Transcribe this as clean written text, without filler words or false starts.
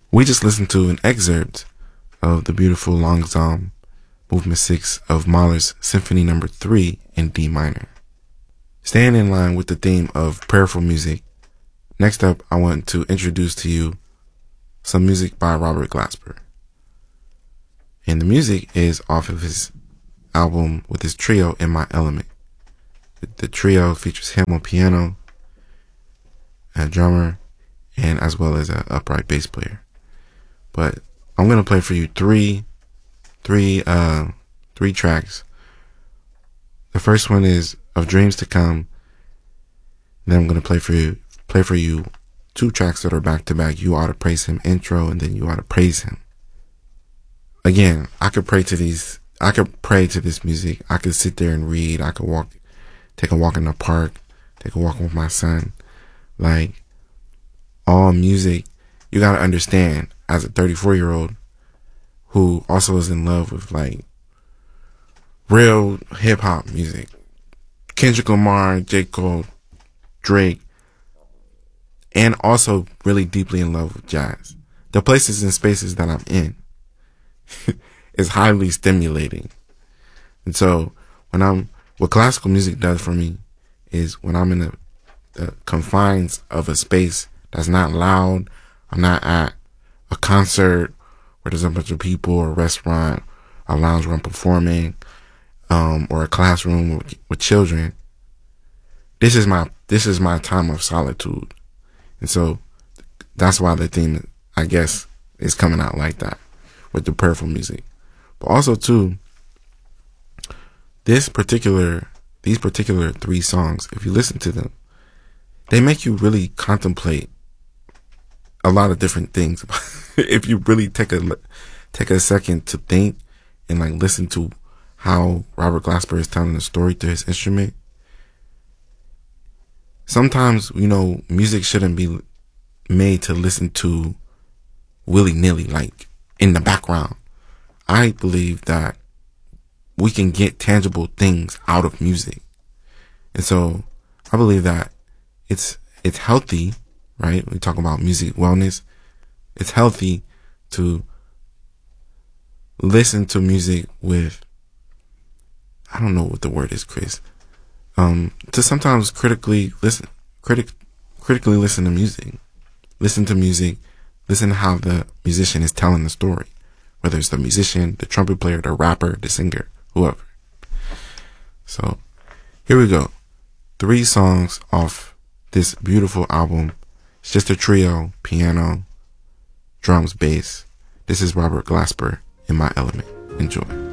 We just listened to an excerpt of the beautiful Langsam Movement 6 of Mahler's Symphony No. 3 in D minor. Staying in line with the theme of prayerful music, next up I want to introduce to you some music by Robert Glasper. And the music is off of his album with his trio, In My Element. The trio features him on piano, a drummer, and as well as an upright bass player. But I'm going to play for you three tracks. The first one is Of Dreams to Come. Then I'm going to play for you 2 tracks that are back to back. You Ought to Praise Him intro, and then You Ought to Praise Him. Again, I could pray to this music. I could sit there and read. I could take a walk in the park, take a walk with my son. Like, all music, you got to understand, as a 34-year-old who also is in love with like real hip hop music, Kendrick Lamar, J. Cole, Drake, and also really deeply in love with jazz. The places and spaces that I'm in is highly stimulating. And so what classical music does for me is when I'm in the confines of a space that's not loud, I'm not at a concert where there's a bunch of people, or a restaurant, a lounge where I'm performing, or a classroom with children. This is my time of solitude. And so that's why the theme, I guess, is coming out like that with the prayerful music. But also too, these particular 3 songs, if you listen to them, they make you really contemplate a lot of different things. If you really take a second to think and like listen to how Robert Glasper is telling the story through his instrument. Sometimes, music shouldn't be made to listen to willy-nilly, like in the background. I believe that we can get tangible things out of music. And so I believe that it's healthy, right? We talk about music wellness. It's healthy to listen to music with, I don't know what the word is, Chris. To sometimes critically listen to music. Listen to music. Listen to how the musician is telling the story. Whether it's the musician, the trumpet player, the rapper, the singer, whoever. So, here we go. 3 songs off this beautiful album. It's just a trio, piano, drums, bass. This is Robert Glasper, In My Element. Enjoy.